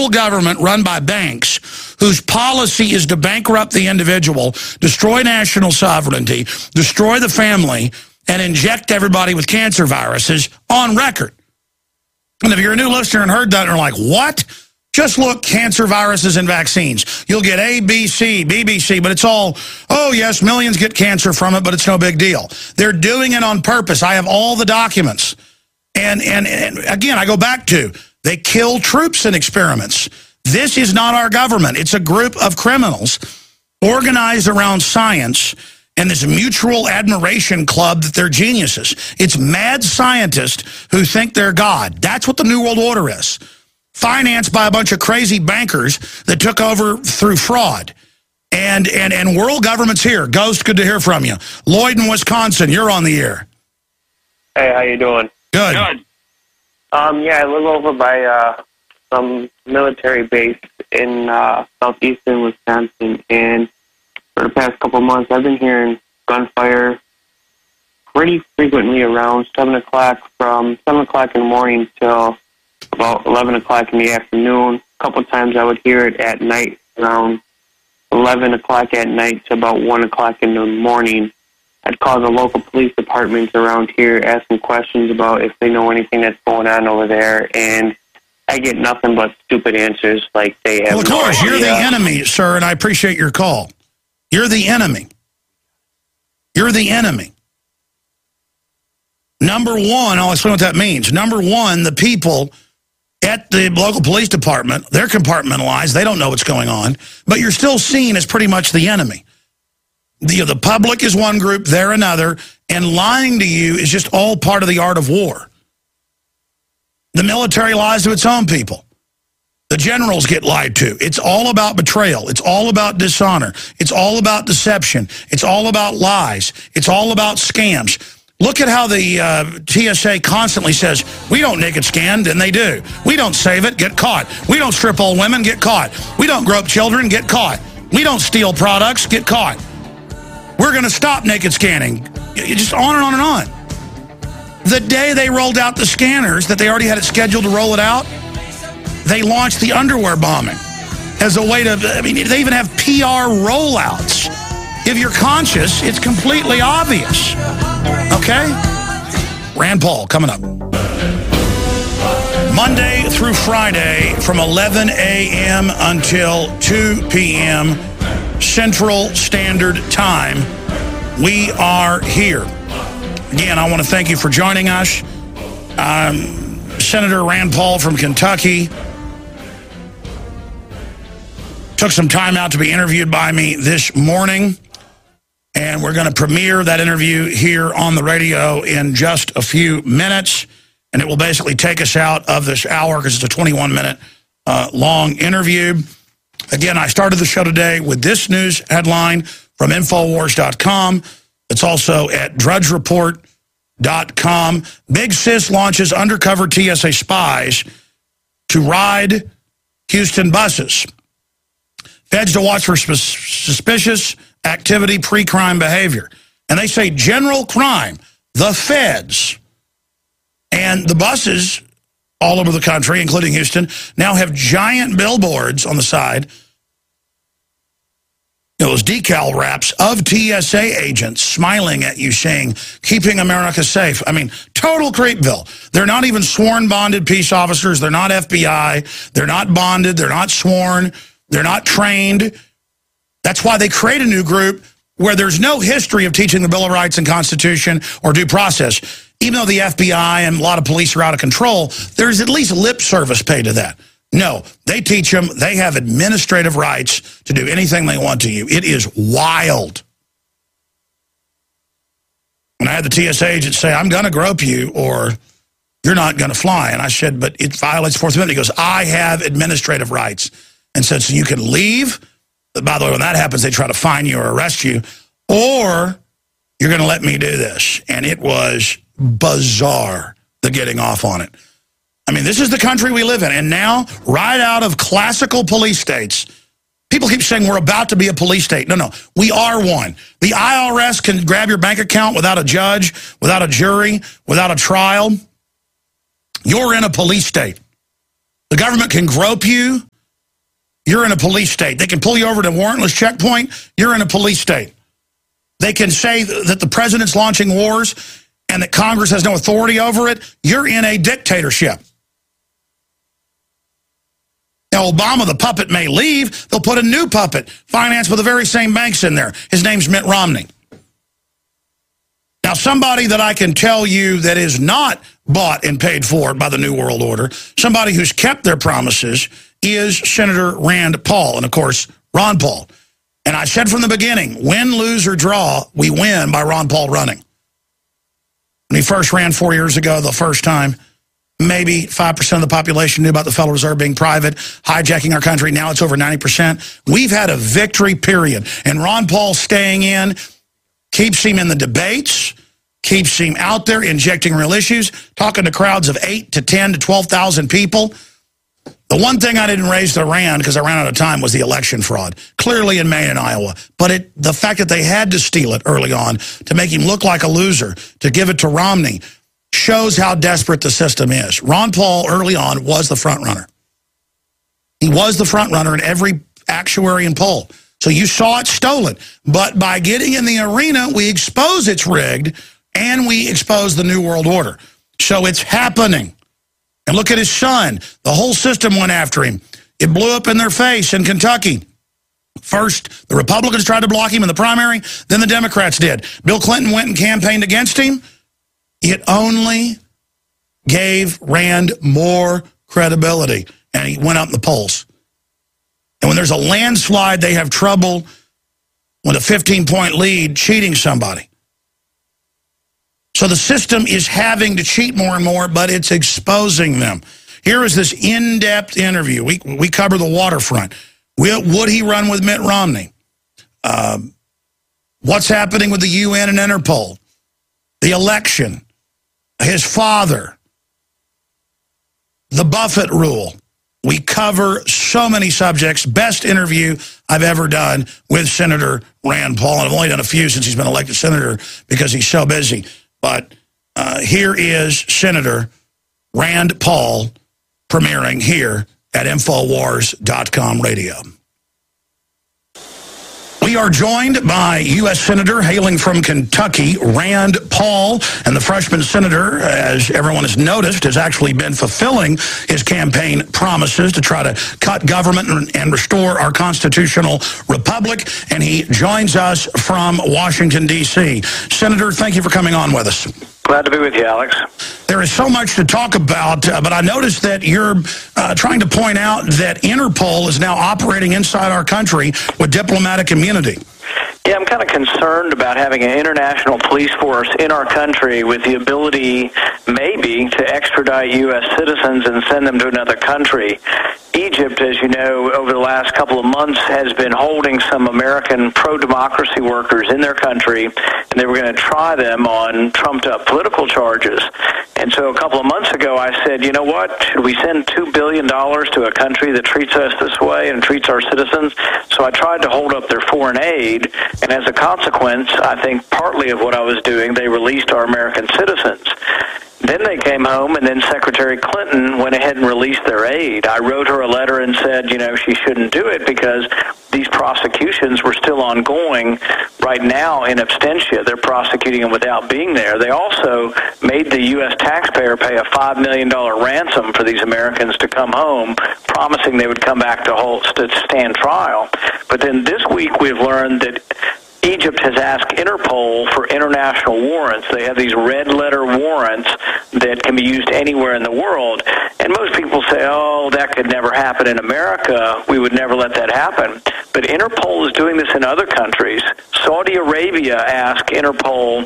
global government run by banks whose policy is to bankrupt the individual, destroy national sovereignty, destroy the family, and inject everybody with cancer viruses on record. And if you're a new listener and heard that and are like, what? Just look, cancer viruses and vaccines. You'll get A, B, C, BBC, but it's all, oh, yes, millions get cancer from it, but it's no big deal. They're doing it on purpose. I have all the documents. And again, I go back to, they kill troops in experiments. This is not our government. It's a group of criminals organized around science and this mutual admiration club that they're geniuses. It's mad scientists who think they're God. That's what the New World Order is. Financed by a bunch of crazy bankers that took over through fraud. And world government's here. Ghost, good to hear from you. Lloyd in Wisconsin, you're on the air. Hey, how you doing? Good. Yeah, I live over by some military base in southeastern Wisconsin, and for the past couple of months, I've been hearing gunfire pretty frequently around 7 o'clock, from 7 o'clock in the morning till about 11 o'clock in the afternoon. A couple of times I would hear it at night, around 11 o'clock at night to about 1 o'clock in the morning. I'd call the local police departments around here, asking questions about if they know anything that's going on over there, and I get nothing but stupid answers like they have. Well, of course, you're the enemy, sir, and I appreciate your call. You're the enemy. You're the enemy. Number one, I'll explain what that means. Number one, the people at the local police department, they're compartmentalized. They don't know what's going on, but you're still seen as pretty much the enemy. The public is one group, they're another, and lying to you is just all part of the art of war. The military lies to its own people. The generals get lied to. It's all about betrayal. It's all about dishonor. It's all about deception. It's all about lies. It's all about scams. Look at how the TSA constantly says, we don't naked scan, and they do. We don't save it, get caught. We don't strip old women, get caught. We don't grope children, get caught. We don't steal products, get caught. We're going to stop naked scanning. Just on and on and on. The day they rolled out the scanners, that they already had it scheduled to roll it out, they launched the underwear bombing as a way to, I mean, they even have PR rollouts. If you're conscious, it's completely obvious. Okay? Rand Paul coming up. Monday through Friday from 11 a.m. until 2 p.m. Central Standard Time. We are here. Again, I want to thank you for joining us. Senator Rand Paul from Kentucky took some time out to be interviewed by me this morning, and we're going to premiere that interview here on the radio in just a few minutes, and it will basically take us out of this hour because it's a 21-minute long interview. Again, I started the show today with this news headline from Infowars.com. It's also at DrudgeReport.com. Big Sis launches undercover TSA spies to ride Houston buses. Feds to watch for suspicious activity, pre-crime behavior. And they say general crime, the feds. And the buses all over the country, including Houston, now have giant billboards on the side, those decal wraps of TSA agents smiling at you saying, keeping America safe. I mean, total creepville. They're not even sworn bonded peace officers. They're not FBI. They're not bonded. They're not sworn. They're not trained. That's why they create a new group where there's no history of teaching the Bill of Rights and Constitution or due process. Even though the FBI and a lot of police are out of control, there's at least lip service paid to that. No, they teach them. They have administrative rights to do anything they want to you. It is wild. When I had the TSA agent say, I'm going to grope you or you're not going to fly. And I said, but it violates the Fourth Amendment. He goes, I have administrative rights. And said, so you can leave. By the way, when that happens, they try to fine you or arrest you. Or you're going to let me do this. And it was bizarre, the getting off on it. I mean, this is the country we live in. And now, right out of classical police states, people keep saying we're about to be a police state. No, we are one. The IRS can grab your bank account without a judge, without a jury, without a trial. You're in a police state. The government can grope you you're in a police state. They can pull you over to a warrantless checkpoint, you're in a police state. They can say that the president's launching wars and that Congress has no authority over it, you're in a dictatorship. Now, Obama, the puppet, may leave. They'll put a new puppet, financed with the very same banks in there. His name's Mitt Romney. Now, somebody that I can tell you that is not bought and paid for by the New World Order, somebody who's kept their promises, is Senator Rand Paul, and, of course, Ron Paul. And I said from the beginning, win, lose, or draw, we win by Ron Paul running. When he first ran 4 years ago, the first time, maybe 5% of the population knew about the Federal Reserve being private, hijacking our country. Now it's over 90%. We've had a victory, period. And Ron Paul staying in keeps him in the debates, keeps him out there injecting real issues, talking to crowds of 8 to 10 to 12,000 people. The one thing I didn't raise to Rand, because I ran out of time, was the election fraud, clearly in Maine and Iowa. But the fact that they had to steal it early on to make him look like a loser, to give it to Romney, shows how desperate the system is. Ron Paul, early on, was the front runner. He was the front runner in every actuary and poll. So you saw it stolen. But by getting in the arena, we expose it's rigged, and we expose the New World Order. So it's happening. And look at his son. The whole system went after him. It blew up in their face in Kentucky. First, the Republicans tried to block him in the primary, then the Democrats did. Bill Clinton went and campaigned against him. It only gave Rand more credibility, and he went up in the polls. And when there's a landslide, they have trouble with a 15-point lead cheating somebody. So the system is having to cheat more and more, but it's exposing them. Here is this in-depth interview. We cover the waterfront. Would he run with Mitt Romney? What's happening with the UN and Interpol? The election. His father, the Buffett rule. We cover so many subjects. Best interview I've ever done with Senator Rand Paul. And I've only done a few since he's been elected senator because he's so busy. But here is Senator Rand Paul premiering here at Infowars.com radio. We are joined by U.S. Senator hailing from Kentucky, Rand Paul, and the freshman senator, as everyone has noticed, has actually been fulfilling his campaign promises to try to cut government and restore our constitutional republic, and he joins us from Washington, D.C. Senator, thank you for coming on with us. Glad to be with you, Alex. There is so much to talk about, but I noticed that you're trying to point out that Interpol is now operating inside our country with diplomatic immunity. Yeah, I'm kind of concerned about having an international police force in our country with the ability, maybe, to extradite U.S. citizens and send them to another country. Egypt, as you know, over the last couple of months has been holding some American pro-democracy workers in their country, and they were going to try them on trumped-up political charges. And so a couple of months ago, I said, you know what, should we send $2 billion to a country that treats us this way and treats our citizens? So I tried to hold up their foreign aid, and as a consequence, I think partly of what I was doing, they released our American citizens. Then they came home, and then Secretary Clinton went ahead and released their aid. I wrote her a letter and said, you know, she shouldn't do it because these prosecutions were still ongoing right now in absentia. They're prosecuting them without being there. They also made the U.S. taxpayer pay a $5 million ransom for these Americans to come home, promising they would come back to stand trial. But then this week we've learned that Egypt has asked Interpol for international warrants. They have these red-letter warrants that can be used anywhere in the world. And most people say, oh, that could never happen in America. We would never let that happen. But Interpol is doing this in other countries. Saudi Arabia asked Interpol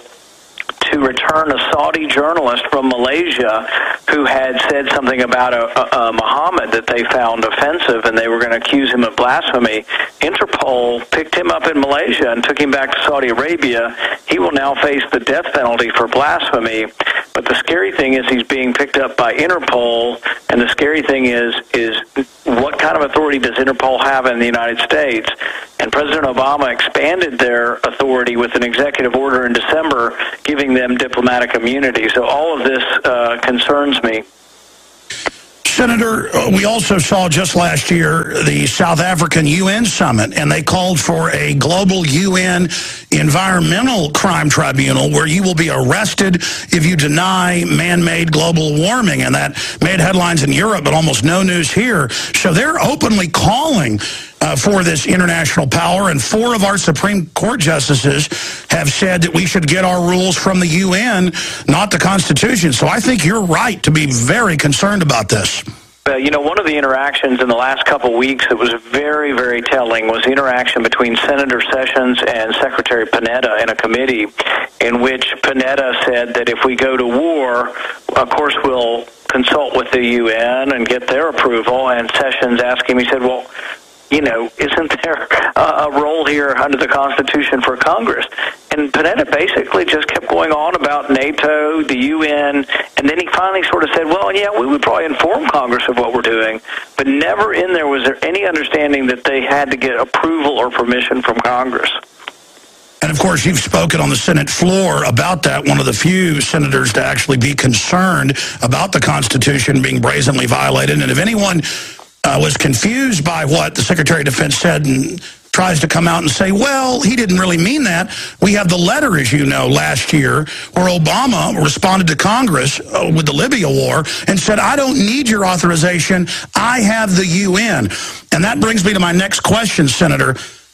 to return a Saudi journalist from Malaysia who had said something about a Muhammad that they found offensive, and they were going to accuse him of blasphemy. Interpol picked him up in Malaysia and took him back to Saudi Arabia. He will now face the death penalty for blasphemy. But the scary thing is he's being picked up by Interpol, and the scary thing is what kind of authority does Interpol have in the United States? And President Obama expanded their authority with an executive order in December, giving them diplomatic immunity. So all of this concerns me. Senator, we also saw just last year the South African UN summit, and they called for a global UN environmental crime tribunal where you will be arrested if you deny man-made global warming. And that made headlines in Europe, but almost no news here. So they're openly calling for this international power, and 4 of our Supreme Court justices have said that we should get our rules from the UN, not the Constitution. So I think you're right to be very concerned about this. You know, one of the interactions in the last couple of weeks that was very, very telling was the interaction between Senator Sessions and Secretary Panetta in a committee in which Panetta said that if we go to war, of course we'll consult with the UN and get their approval. And Sessions asked him, he said, well, you know, isn't there a role here under the Constitution for Congress? And Panetta basically just kept going on about NATO, the UN, and then he finally sort of said, well, yeah, we would probably inform Congress of what we're doing, but never in there was there any understanding that they had to get approval or permission from Congress. And, of course, you've spoken on the Senate floor about that, one of the few senators to actually be concerned about the Constitution being brazenly violated. And if anyone was confused by what the Secretary of Defense said and tries to come out and say, well, he didn't really mean that, we have the letter, as you know, last year where Obama responded to Congress with the Libya war and said, I don't need your authorization, I have the UN. And that brings me to my next question, Senator.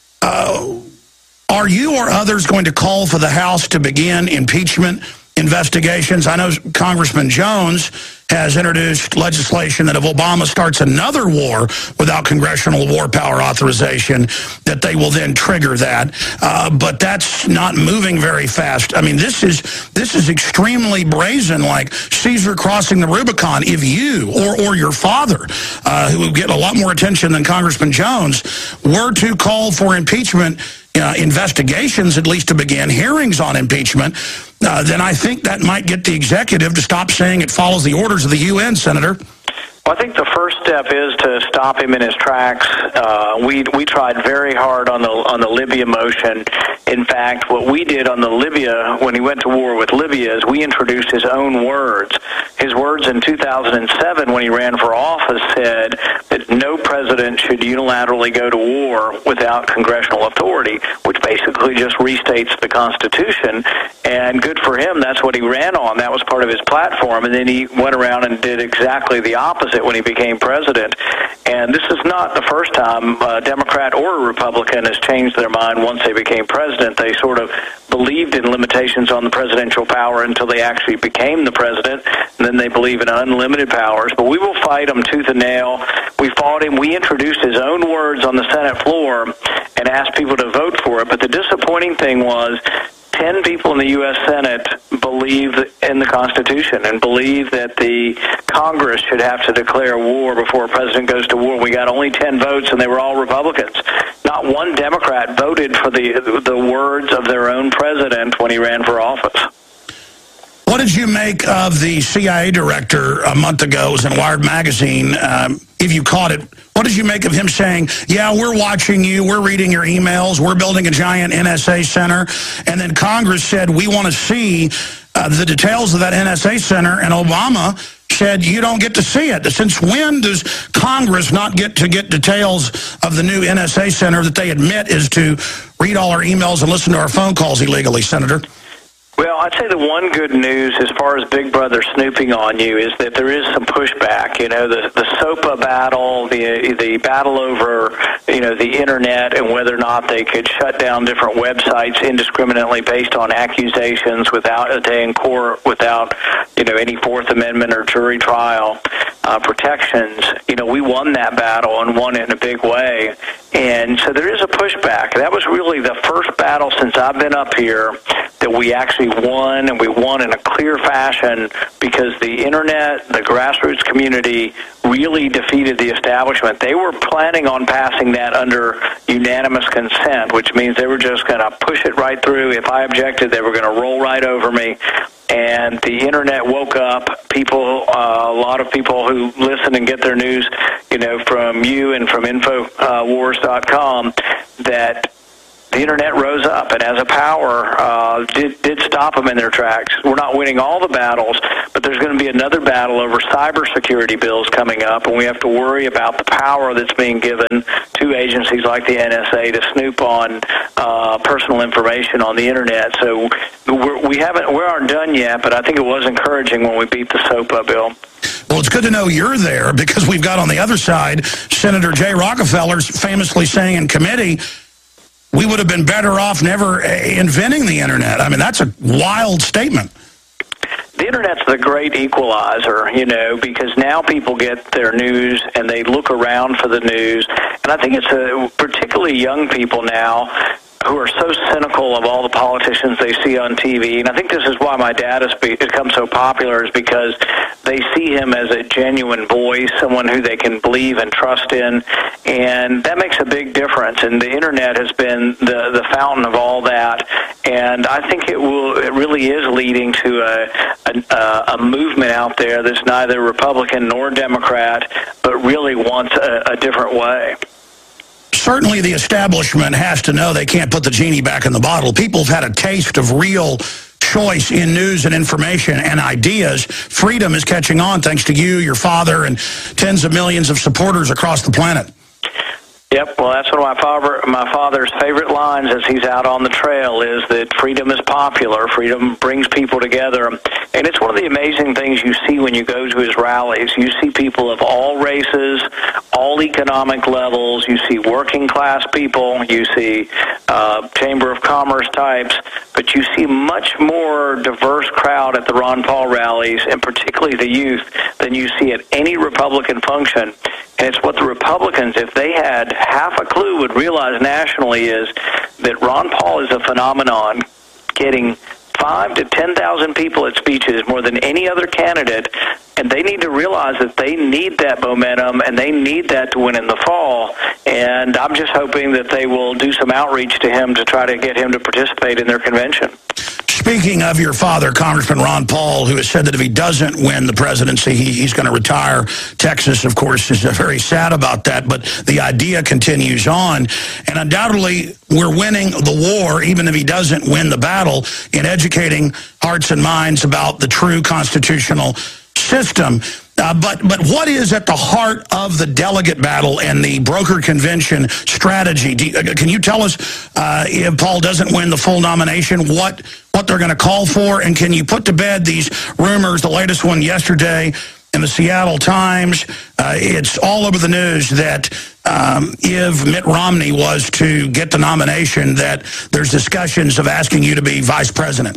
Are you or others going to call for the House to begin impeachment investigations? I know Congressman Jones has introduced legislation that if Obama starts another war without congressional war power authorization, that they will then trigger that. But that's not moving very fast. I mean, this is extremely brazen, like Caesar crossing the Rubicon. If you or your father, who would get a lot more attention than Congressman Jones, were to call for impeachment investigations, at least to begin, hearings on impeachment, then I think that might get the executive to stop saying it follows the orders of the UN, Senator. Well, I think the first step is to stop him in his tracks. We tried very hard on the Libya motion. In fact, what we did on the Libya, when he went to war with Libya, is we introduced his own words. His words in 2007 when he ran for office said that no president should unilaterally go to war without congressional authority, which basically just restates the Constitution. And good for him, that's what he ran on. That was part of his platform. And then he went around and did exactly the opposite when he became president. And this is not the first time a Democrat or a Republican has changed their mind once they became president. They sort of believed in limitations on the presidential power until they actually became the president, and then they believe in unlimited powers. But we will fight him tooth and nail. We fought him. We introduced his own words on the Senate floor and asked people to vote for it. But the disappointing thing was 10 people in the U.S. Senate believe in the Constitution and believe that the Congress should have to declare war before a president goes to war. We got only 10 votes, and they were all Republicans. Not one Democrat voted for the words of their own president when he ran for office. What did you make of the CIA director a month ago? It was in Wired Magazine, if you caught it. What did you make of him saying, yeah, we're watching you, we're reading your emails, we're building a giant NSA center, and then Congress said, we want to see the details of that NSA center, and Obama said, you don't get to see it. Since when does Congress not get to get details of the new NSA center that they admit is to read all our emails and listen to our phone calls illegally, Senator? Well, I'd say the one good news as far as Big Brother snooping on you is that there is some pushback. You know, the SOPA battle, the battle over, the Internet and whether or not they could shut down different websites indiscriminately based on accusations without a day in court, without, any Fourth Amendment or jury trial protections. We won that battle and won it in a big way. And so there is a pushback. That was really the first battle since I've been up here that we actually won, and we won in a clear fashion because the Internet, the grassroots community, really defeated the establishment. They were planning on passing that under unanimous consent, which means they were just going to push it right through. If I objected, they were going to roll right over me. And the Internet woke up. People, a lot of people who listen and get their news, from you and from Infowars.com, that the internet rose up and as a power did stop them in their tracks. We're not winning all the battles, but there's going to be another battle over cybersecurity bills coming up, and we have to worry about the power that's being given to agencies like the NSA to snoop on personal information on the internet. So we aren't done yet, but I think it was encouraging when we beat the SOPA bill. Well, it's good to know you're there, because we've got on the other side Senator Jay Rockefeller's famously saying in committee, we would have been better off never inventing the internet. I mean, that's a wild statement. The internet's the great equalizer, you know, because now people get their news and they look around for the news. And I think it's particularly young people now who are so cynical of all the politicians they see on TV. And I think this is why my dad has become so popular, is because they see him as a genuine voice, someone who they can believe and trust in. And that makes a big difference. And the internet has been the fountain of all that. And I think it really is leading to a movement out there that's neither Republican nor Democrat, but really wants a different way. Certainly the establishment has to know they can't put the genie back in the bottle. People have had a taste of real choice in news and information and ideas. Freedom is catching on thanks to you, your father, and tens of millions of supporters across the planet. Yep, well, that's one of my father's favorite lines as he's out on the trail, is that freedom is popular, freedom brings people together. And it's one of the amazing things you see when you go to his rallies. You see people of all races, all economic levels. You see working class people. You see Chamber of Commerce types. But you see much more diverse crowd at the Ron Paul rallies, and particularly the youth, than you see at any Republican function. And it's what the Republicans, if they had half a clue, would realize nationally, is that Ron Paul is a phenomenon, getting 5,000 to 10,000 people at speeches more than any other candidate, and they need to realize that they need that momentum and they need that to win in the fall. And I'm just hoping that they will do some outreach to him to try to get him to participate in their convention. Speaking of your father, Congressman Ron Paul, who has said that if he doesn't win the presidency, he's going to retire. Texas, of course, is very sad about that, but the idea continues on. And undoubtedly, we're winning the war, even if he doesn't win the battle, in educating hearts and minds about the true constitutional system. But what is at the heart of the delegate battle and the broker convention strategy? Can you tell us, if Paul doesn't win the full nomination, what they're going to call for? And can you put to bed these rumors, the latest one yesterday in the Seattle Times? It's all over the news that if Mitt Romney was to get the nomination, that there's discussions of asking you to be vice president.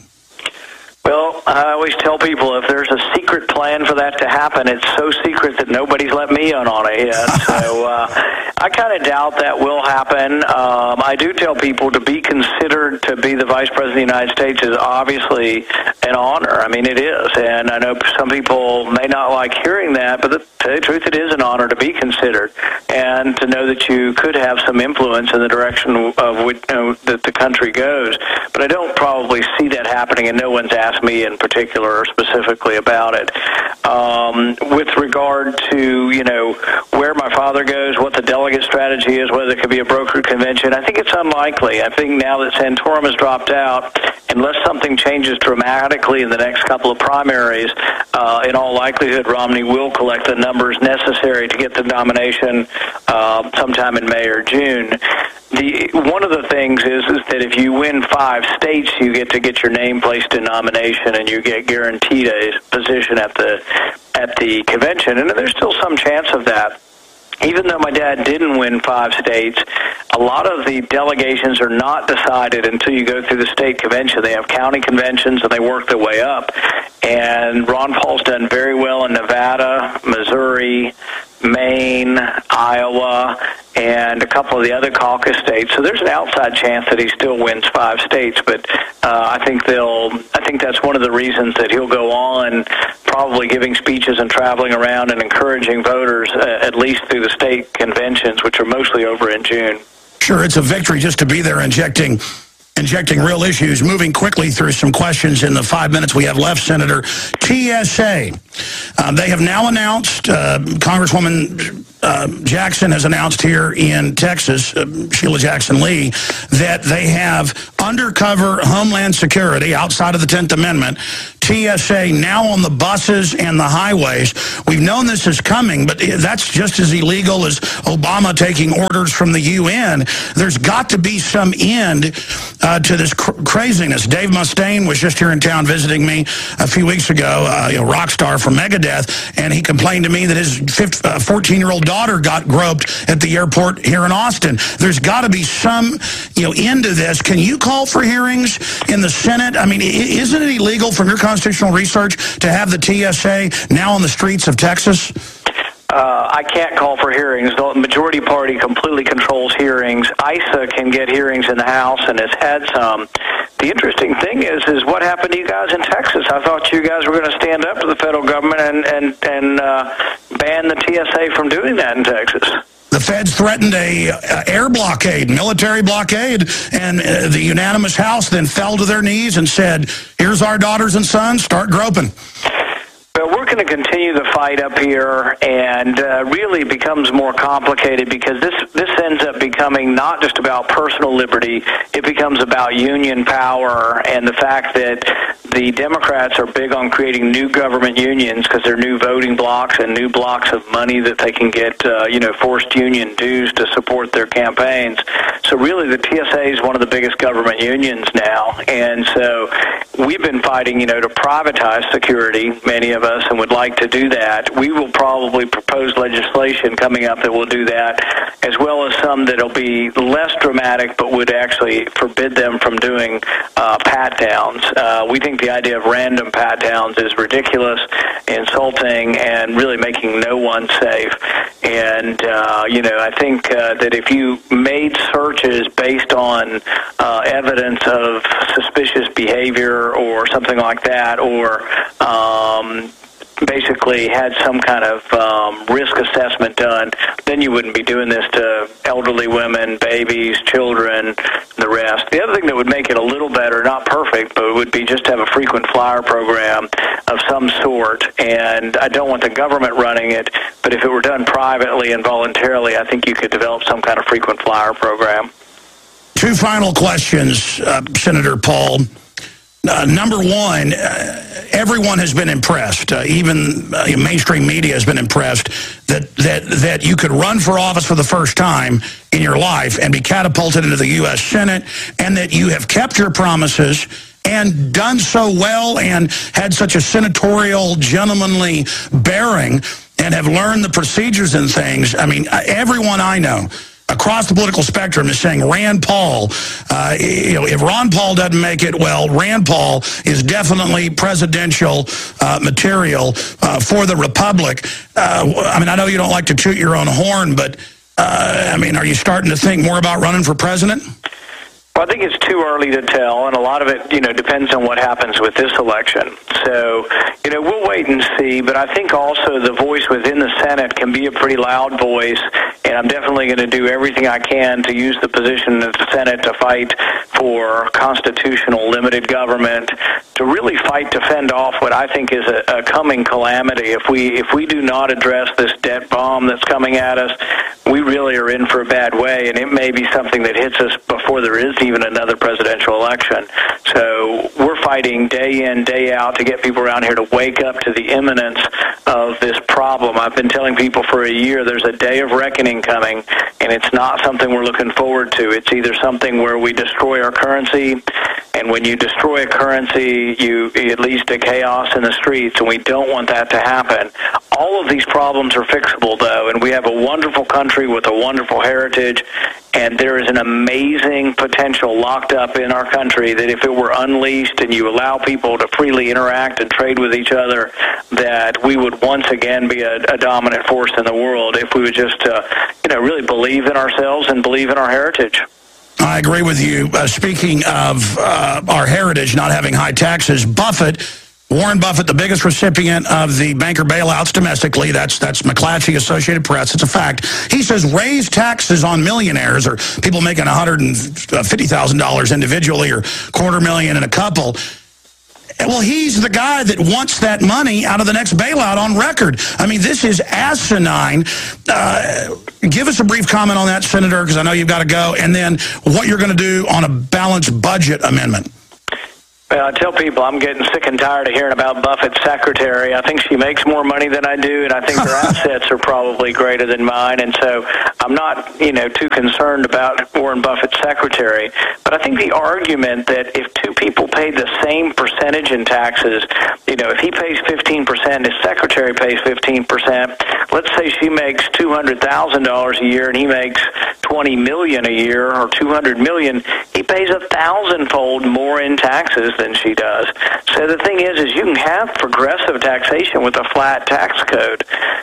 Well, I always tell people, if there's a secret plan for that to happen, it's so secret that nobody's let me in on it yet. So I kind of doubt that will happen. I do tell people to be considered to be the Vice President of the United States is obviously an honor. I mean, it is. And I know some people may not like hearing that, but to tell you the truth, it is an honor to be considered and to know that you could have some influence in the direction of which, that the country goes. But I don't probably see that happening, and no one's asked me in particular or specifically about it. With regard to, where my father goes, what the delegate strategy is, whether it could be a brokered convention, I think it's unlikely. I think now that Santorum has dropped out, unless something changes dramatically in the next couple of primaries, in all likelihood, Romney will collect the numbers necessary to get the nomination sometime in May or June. One of the things is that if you win 5 states, you get your name placed in nomination, and you get guaranteed a position at the convention. And there's still some chance of that. Even though my dad didn't win 5 states, a lot of the delegations are not decided until you go through the state convention. They have county conventions, and they work their way up. And Ron Paul's done very well in Nevada, Missouri, Maine, Iowa, and a couple of the other caucus states. So there's an outside chance that he still wins 5 states. But I think that's one of the reasons that he'll go on, probably giving speeches and traveling around and encouraging voters, at least through the state conventions, which are mostly over in June. Sure, it's a victory just to be there injecting real issues. Moving quickly through some questions in the 5 minutes we have left, Senator. TSA, they have now announced, Congresswoman Jackson has announced here in Texas, Sheila Jackson Lee, that they have undercover Homeland Security outside of the 10th Amendment, TSA now on the buses and the highways. We've known this is coming, but that's just as illegal as Obama taking orders from the UN. There's got to be some end to this craziness. Dave Mustaine was just here in town visiting me a few weeks ago, a rock star from Megadeth, and he complained to me that his 14-year-old daughter got groped at the airport here in Austin. There's got to be some end to this. Can you call for hearings in the Senate? I mean, isn't it illegal from your constitutional research to have the TSA now on the streets of Texas? I can't call for hearings. The majority party completely controls hearings. ISA can get hearings in the House and has had some. The interesting thing is what happened to you guys in Texas? I thought you guys were going to stand up to the federal government and ban the TSA from doing that in Texas. The feds threatened a air blockade, military blockade, and the unanimous House then fell to their knees and said, here's our daughters and sons, start groping. Well, we're going to continue the fight up here, and really becomes more complicated because this ends up becoming not just about personal liberty, it becomes about union power and the fact that the Democrats are big on creating new government unions because they're new voting blocks and new blocks of money that they can get, forced union dues to support their campaigns. So really the TSA is one of the biggest government unions now, and so we've been fighting, to privatize security, many of us, and would like to do that. We will probably propose legislation coming up that will do that, as well as some that will be less dramatic but would actually forbid them from doing pat-downs. We think the idea of random pat-downs is ridiculous, insulting, and really making no one safe. And, I think that if you made searches based on evidence of suspicious behavior or something like that, or basically had some kind of risk assessment done, then you wouldn't be doing this to elderly women, babies, children, the rest. The other thing that would make it a little better, not perfect, but it would be just to have a frequent flyer program of some sort. And I don't want the government running it, but if it were done privately and voluntarily, I think you could develop some kind of frequent flyer program. Two final questions, Senator Paul. Number one, everyone has been impressed. Even mainstream media has been impressed that you could run for office for the first time in your life and be catapulted into the U.S. Senate, and that you have kept your promises and done so well and had such a senatorial, gentlemanly bearing and have learned the procedures and things. I mean, everyone I know across the political spectrum is saying Rand Paul, if Ron Paul doesn't make it, well, Rand Paul is definitely presidential material for the Republic. I know you don't like to toot your own horn, but, are you starting to think more about running for president? Well, I think it's too early to tell, and a lot of it, depends on what happens with this election. So, we'll wait and see, but I think also the voice within the Senate can be a pretty loud voice, and I'm definitely going to do everything I can to use the position of the Senate to fight for constitutional limited government, to really fight to fend off what I think is a coming calamity. If we do not address this debt bomb that's coming at us, we really are in for a bad way, and it may be something that hits us before there is even another presidential election. So we're fighting day in, day out to get people around here to wake up to the imminence of this problem. I've been telling people for a year there's a day of reckoning coming, and it's not something we're looking forward to. It's either something where we destroy our currency, and when you destroy a currency, it leads to chaos in the streets, and we don't want that to happen. All of these problems are fixable, though, and we have a wonderful country with a wonderful heritage, and there is an amazing potential locked up in our country that if it were unleashed and you allow people to freely interact and trade with each other, that we would once again be a dominant force in the world if we would just, really believe in ourselves and believe in our heritage. I agree with you. Speaking of our heritage not having high taxes, Warren Buffett, the biggest recipient of the banker bailouts domestically, that's McClatchy, Associated Press, it's a fact. He says raise taxes on millionaires or people making $150,000 individually or $250,000 in a couple. Well, he's the guy that wants that money out of the next bailout on record. I mean, this is asinine. Give us a brief comment on that, Senator, because I know you've got to go, and then what you're going to do on a balanced budget amendment. Well, I tell people I'm getting sick and tired of hearing about Buffett's secretary. I think she makes more money than I do, and I think her assets are probably greater than mine. And so I'm not, too concerned about Warren Buffett's secretary. But I think the argument that if two people paid the same percentage in taxes, if he pays 15%, his secretary pays 15%. Let's say she makes $200,000 a year and he makes $20 million a year, or $200 million. He pays 1,000-fold more in taxes than she does. So the thing is you can have progressive taxation with a flat tax code.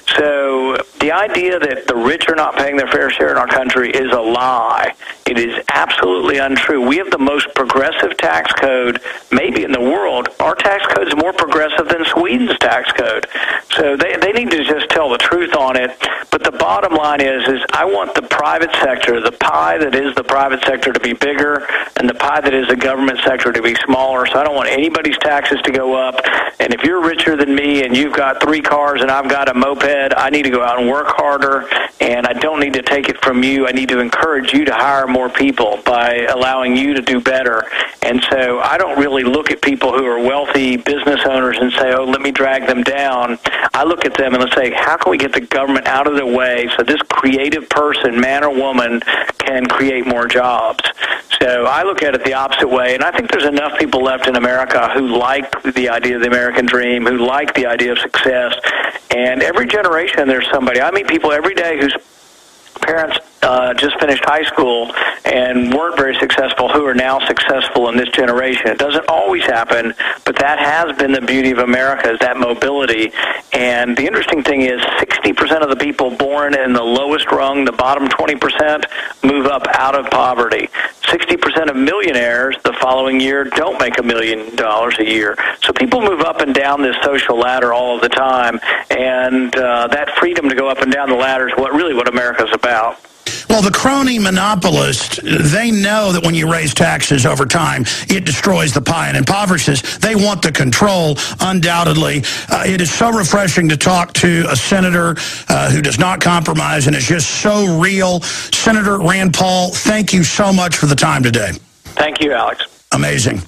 So the idea that the rich are not paying their fair share in our country is a lie. It is absolutely untrue. We have the most progressive tax code maybe in the world. Our tax code is more progressive than Sweden's tax code. So they need to just tell the truth on it. But the bottom line is I want the private sector, the pie that is the private sector, to be bigger, and the pie that is the government sector to be smaller. So I don't want anybody's taxes to go up. And if you're richer than me and you've got 3 cars and I've got a moped, I need to go out and work harder, and I don't need to take it from you. I need to encourage you to hire more people by allowing you to do better. And so I don't really look at people who are wealthy business owners and say, oh, let me drag them down. I look at them and let's say, how can we get the government out of the way so this creative person, man or woman, can create more jobs? So I look at it the opposite way, and I think there's enough people left in America who like the idea of the American dream, who like the idea of success. And every generation there's somebody. I meet people every day whose parents just finished high school and weren't very successful who are now successful in this generation. It doesn't always happen, but that has been the beauty of America, is that mobility. And the interesting thing is 60% of the people born in the lowest rung, the bottom 20%, move up out of poverty. 60% of millionaires the following year don't make $1 million a year. So people move up and down this social ladder all of the time, and that freedom to go up and down the ladder is what America's about. Well, the crony monopolists, they know that when you raise taxes over time, it destroys the pie and impoverishes. They want the control, undoubtedly. It is so refreshing to talk to a senator who does not compromise and is just so real. Senator Rand Paul, thank you so much for the time today. Thank you, Alex. Amazing.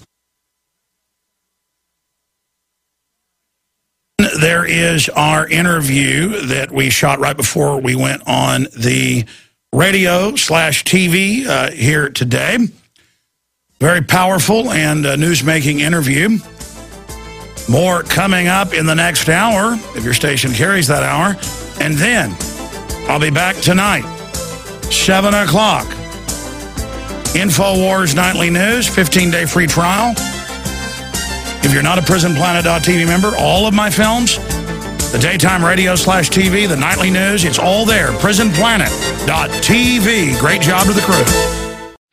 There is our interview that we shot right before we went on the radio/TV here today. Very powerful and news-making interview. More coming up in the next hour, if your station carries that hour. And then I'll be back tonight, 7 o'clock. InfoWars Nightly News, 15-day free trial. If you're not a PrisonPlanet.tv member, all of my films, the daytime radio/TV, the nightly news, it's all there. PrisonPlanet.tv. Great job to the crew.